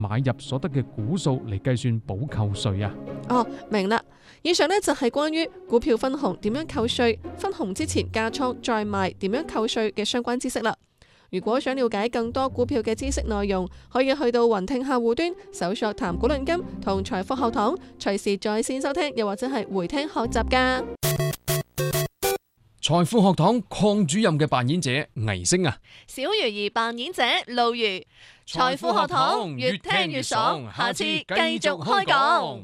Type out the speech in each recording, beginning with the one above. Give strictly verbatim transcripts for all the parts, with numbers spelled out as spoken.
買入所得嘅股數嚟計算補扣稅啊。 哦，明啦。以上呢就係關於股票分紅點樣扣稅，分紅之前加倉再賣點樣扣稅嘅相關知識啦。如果想了解更多股票嘅知識內容，可以去到雲聽客戶端搜索談股論金同財富學堂，隨時在線收聽，又或者係回聽學習噶。 財富學堂鄺主任嘅扮演者倪星啊， 小魚兒扮演者露魚。財富學堂越聽越爽，下次繼續開講。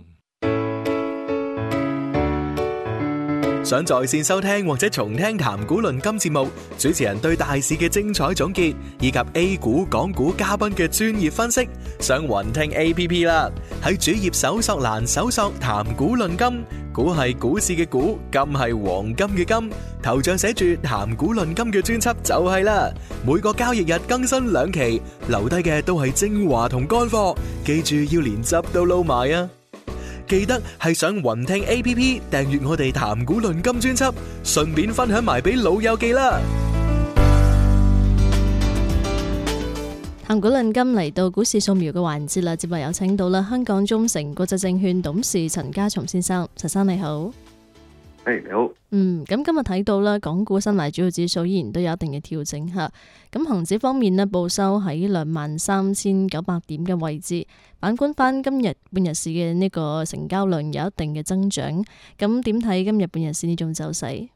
想在線收聽或者重聽談股論金節目，主持人對大市嘅精彩總結，以及 A 股、港股嘉賓嘅專業分析，上雲聽 A P P 啦。喺主頁搜索欄搜索談股論金，股係股市嘅股，金係黃金嘅金，頭像寫住談股論金嘅專輯就係啦。每個交易日更新兩期，留低嘅都係精華同乾貨，記住要連汁都撈埋啊！記得係上雲聽 A P P 訂閱我哋談股論金專輯，順便分享埋俾老友記啦。 談股論金嚟到股市掃描嘅環節啦，接落有請到啦香港中誠國際證券董事陳家松先生，陳生你好。 Hey, 你好。 嗯，咁今日睇到啦，港股三大主要指數依然都有一定嘅調整吓。咁恒指方面呢，報收喺兩萬三千九百點嘅位置。反觀翻今日半日市嘅呢個成交量有一定嘅增長。咁點睇今日半日市呢種走勢？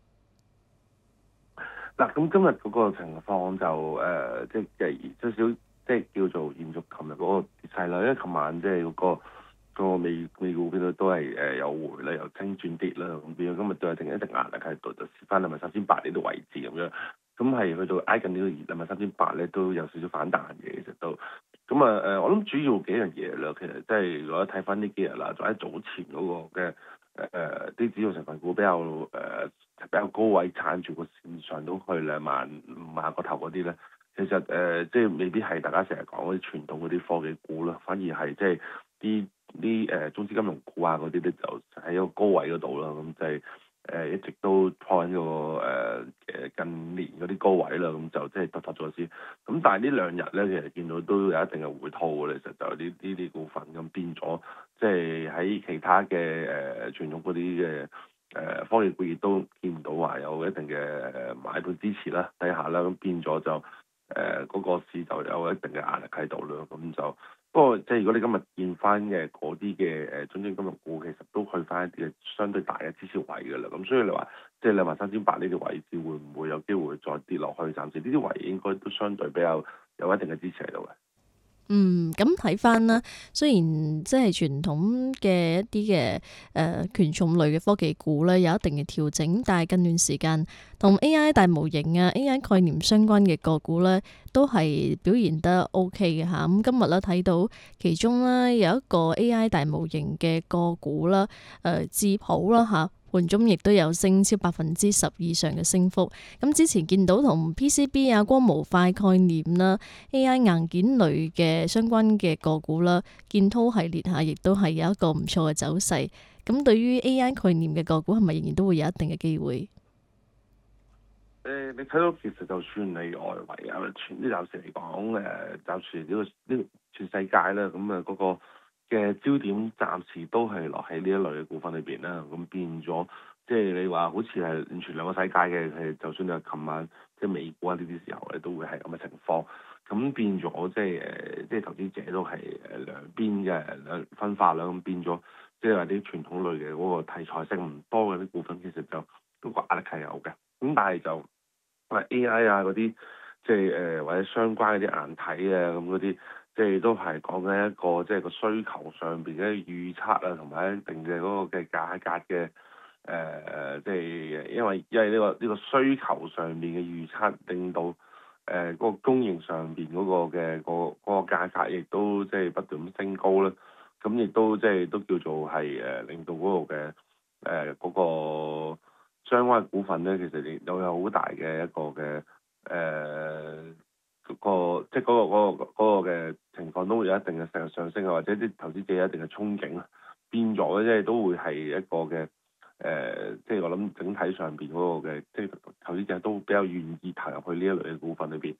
嗱，咁今日嗰個情況就誒、呃，即係少少，即係叫做延續琴日嗰個跌勢啦。因為琴晚即係嗰個。個美美股變到都係誒有回啦，由升轉跌啦，咁變咗今日都係定一定壓力喺度，就試翻兩萬三千八呢個位置咁樣，咁係去到挨近呢個兩萬三千八咧，都有少少反彈嘅，其實都咁啊誒，我諗主要幾樣嘢啦，其實即係如果睇翻呢幾日啦，就喺早前嗰個嘅誒啲指數成分股比較誒、呃、比較高位撐住個線上都去兩萬五萬個頭嗰啲咧，其實誒、呃、即係未必係大家成日講嗰啲傳統嗰啲科技股啦，反而係即係啲。啲誒中資金融股啊嗰啲咧就喺一個高位嗰度啦，咁就係、是、誒、呃、一直都破緊個誒誒近年嗰啲高位啦，咁就即係突發咗先。咁但係呢兩日咧，其實見到都有一定嘅回吐嘅，其實就呢呢啲股份咁變咗，即係喺其他嘅誒、呃、傳統嗰啲嘅誒科技股亦都見唔到話有一定嘅誒買盤支持啦底下啦，咁變咗就誒嗰、呃那個市就有一定嘅壓力喺度啦，咁就。不過，即係如果你今日見翻嘅嗰啲嘅誒中資金融股，其實都去翻一啲嘅相對大嘅支持位㗎啦。咁所以你話，即係兩萬三千八呢啲位置會唔會有機會再跌落去？暫時呢啲位應該都相對比較有一定嘅支持喺度嘅。 嗯，咁睇翻啦，雖然即係傳統嘅一啲嘅誒權重類嘅科技股咧有一定嘅調整，但係近段時間同 A I 大模型啊、A I 概念相關嘅個股咧都係表現得 O K 嘅嚇。咁今日咧睇到其中咧有一個 A I 大模型嘅個股啦，誒智譜啦嚇。盤中亦都有升超百分之十以上嘅升幅。咁之前見到同 P C B 啊、光模塊概念啦、A I 硬件類嘅相關嘅個股啦，建滔系列下亦都係有一個唔錯嘅走勢。咁對於 A I 概念嘅個股係咪仍然都會有一定嘅機會？ 誒、呃，你睇到其實就算你外圍啊，全啲暫時嚟講，誒、呃，暫時呢、這個呢、這個、全世界咧，咁啊嗰個嘅焦點暫時都係落喺呢一類嘅股份裏邊啦，咁變咗，即係你話好似係完全兩個世界嘅，係就算你係琴晚即係美股啊呢啲時候咧，都會係咁嘅情況，咁變咗即係誒，即係投資者都係誒兩邊嘅兩分化啦，咁變咗，即係話啲傳統類嘅嗰個題材性唔多嘅啲股份，其實就都個壓力係有嘅，咁但係就話 A I 啊嗰啲，即係誒、呃、或者相關嗰啲硬體啊咁嗰啲。即係都係講緊一個即係個需求上邊嘅預測啊，同埋一定嘅嗰個嘅價格嘅誒誒，即係因為因為呢個呢個需求上邊嘅預測，令到誒嗰個供應上邊嗰個嘅個嗰個價格亦都即係不斷咁升高啦。咁亦都即係都叫做係誒令到嗰個嘅誒嗰個相關嘅股份咧，其實亦都有好大嘅一個嘅誒。呃個即係嗰個嗰個嗰個嘅情況都會有一定嘅上上升啊，或者啲投資者有一定嘅憧憬啊，變咗咧即係都會係一個嘅誒、呃，即係我諗整體上邊嗰個嘅，即係投資者都比較願意投入去呢一類嘅股份裏邊。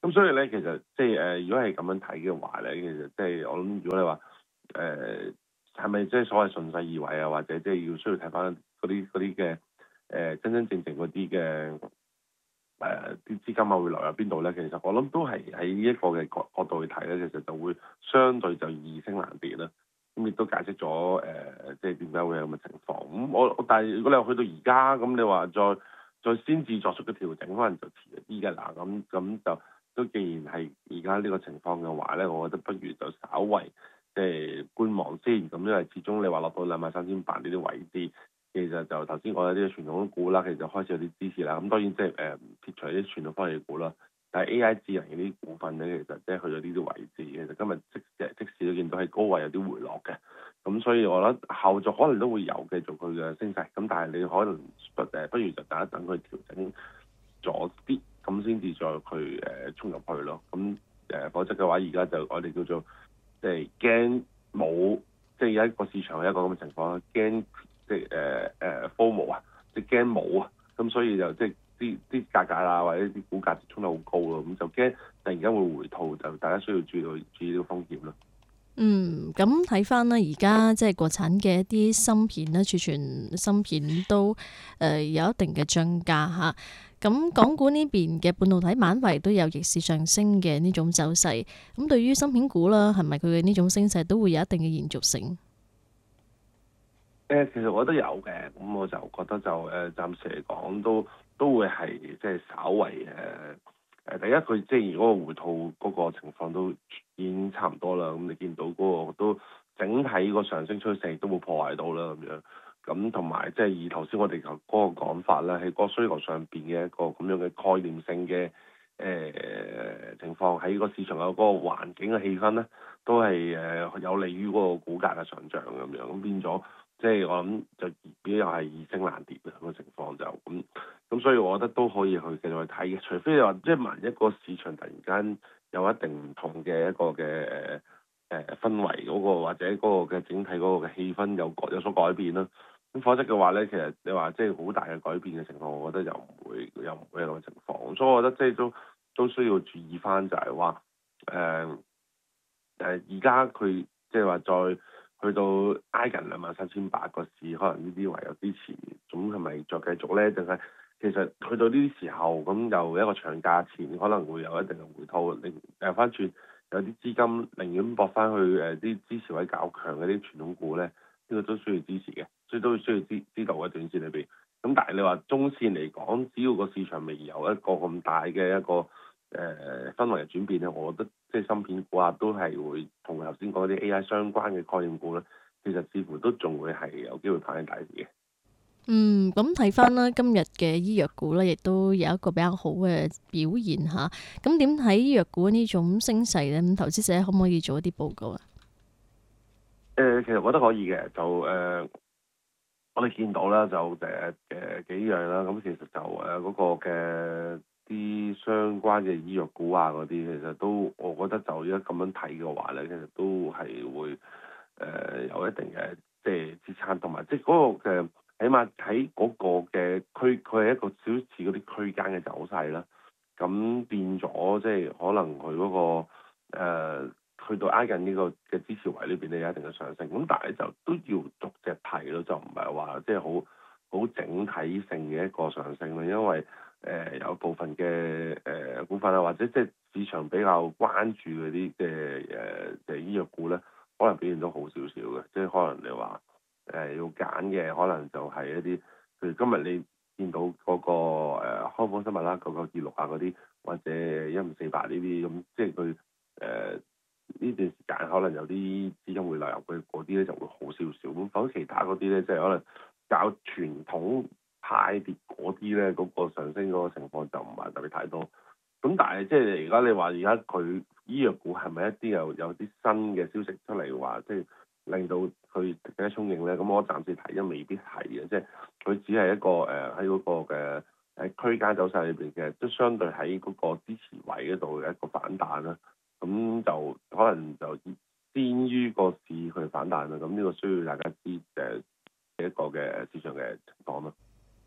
咁所以咧，其實即係誒，如果係咁樣睇嘅話咧，其實即係我諗，如果你話誒係咪即係所謂順勢而為啊，或者即係要需要睇翻嗰啲嗰啲嘅誒真真正正嗰啲嘅誒啲資金啊會流入邊度咧？其實我諗都係喺呢一個嘅角角度去睇咧，其實就會相對就易升難跌啦。咁亦都解釋咗誒、呃，即係點解會有咁嘅情況。咁我但係如果你話去到而家，咁你話再再先至作出嘅調整，可能就遲一啲㗎啦。咁咁就都既然係而家呢個情況嘅話咧，我覺得不如就稍為即係觀望先。咁因為始終你話落到兩萬三千八呢啲位置，其實就頭先講有啲傳統股啦，其實就開始有啲支持啦。咁當然即係誒撇除啲傳統科技股啦。但係 A I 智能嗰啲股份咧，其實即係去到呢啲位置，其實今日即誒即使都見到喺高位有啲回落嘅，咁所以我覺得後續可能都會有繼續佢嘅升勢，咁但係你可能誒不如就等一等佢調整咗啲，咁先至再去誒衝入去咯。咁誒、呃、否則嘅話，而家就我哋叫做即係驚冇，即係有一個市場係一個咁嘅情況，驚即係誒誒 FOMO 啊，即係驚冇啊，咁所以就即係。啲啲價格啊，或者啲股價衝得好高咯，咁就驚突然間會回吐，就大家需要注意到注意呢個風險咯。 嗯，咁睇翻呢，而家即係國產嘅一啲芯片咧，儲存芯片都誒、呃、有一定嘅漲價嚇。咁港股呢邊嘅半導體板塊都有逆市上升嘅呢種走勢。咁對於芯片股啦，係咪佢嘅呢種升勢都會有一定嘅延續性？ 誒、呃，其實我覺得有嘅，咁我就覺得就誒、呃、暫時嚟講都。都會係即係稍為誒誒，第一佢即係如果個回吐嗰個情況都已經差唔多啦。咁你見到嗰個都整體個上升趨勢都冇破壞到啦咁樣。咁同埋即係以頭先我哋嗰個講法咧，喺個需求上邊嘅一個咁樣嘅概念性嘅誒、呃、情況，喺個市場有嗰個環境嘅氣氛咧，都係誒有利於嗰個股價嘅上漲咁樣。咁變咗。即係我諗就變咗又係易升難跌嘅咁嘅情況就咁咁，所以我覺得都可以去繼續去睇嘅。除非你話即係萬一個市場突然間有一定唔同嘅一個嘅誒誒氛圍嗰個，或者嗰個嘅整體嗰個嘅氣氛有有所改變啦。咁否則嘅話咧，其實你話即係好大嘅改變嘅情況，我覺得又唔會又唔會有咁嘅情況。所以我覺得即係都都需要注意翻就係話誒誒而家佢即係話再。去到挨近兩萬三千八個市，可能呢啲位有支持，咁係咪再繼續咧？定係其實去到呢啲時候，咁又一個長假前可能會有一定嘅回吐，另誒翻轉有啲資金寧願搏翻去誒啲支持位較強嘅啲傳統股咧，呢、呢個都需要支持嘅，所以都需要知知道嘅短線裏邊。咁但係你話中線嚟講，只要個市場未有一個咁大嘅一個。誒、呃、氛圍嘅轉變咧，我覺得即係芯片股啊，都係會同頭先講啲 A I 相關嘅概念股咧，其實似乎都仲會係有機會跑喺大市嘅。 嗯，咁睇翻啦，今日嘅醫藥股咧，亦都有一個比較好嘅表現嚇。咁點睇醫藥股呢種升勢咧？咁投資者可唔可以做一啲報告啊？ 誒、呃，其實我覺得可以嘅，就誒、呃，我哋見到啦，就誒誒、呃、幾樣啦。咁其實就誒嗰、呃那個嘅。啲相關嘅醫藥股啊，嗰啲其實都，我覺得就而家咁樣睇嘅話咧，其實都係會誒、呃、有一定嘅即係支撐，同埋即係嗰個嘅，起碼喺嗰個嘅區，佢係一個小似嗰啲區間嘅走勢啦。咁變咗即係可能佢嗰、嗰個、呃、去到挨近呢個嘅支持位裏邊咧有一定嘅上升。咁但係就都要逐隻睇咯，就唔係話即係好好整體性嘅一個上升啦，因為。誒、呃、有部分嘅誒、呃、股份啊，或者即係市場比較關注嗰啲嘅誒誒醫藥股咧，可能表現都好少少嘅，即係可能你話誒、呃、要揀嘅，可能就係一啲，譬如今日你見到嗰、那個誒、呃、康方生物啦，九九二六啊嗰啲，或者一五四八呢啲咁，即係佢誒呢段時間可能有啲資金會流入去嗰啲咧，就會好少少。咁否則其他嗰啲咧，即係可能較傳統。派跌嗰啲咧，嗰、那個上升嗰個情況就唔係特別太多。咁但係即係而家你話而家佢醫藥股係咪一啲又有啲新嘅消息出嚟話，即係令到佢更加充盈咧？咁我暫時睇，因未必係嘅，即係佢只係一個誒喺嗰個嘅喺區間走勢裏邊嘅，即係相對喺嗰個支持位嗰度嘅一個反彈啦。咁就可能就先於個市去反彈啦。咁呢個需要大家知誒一個嘅市場嘅情況咯。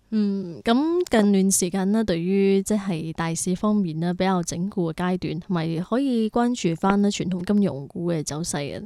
嗯，咁近段時間呢，對於即係大市方面呢，比較整固嘅階段，同埋可以關注翻呢傳統金融股嘅走勢嘅。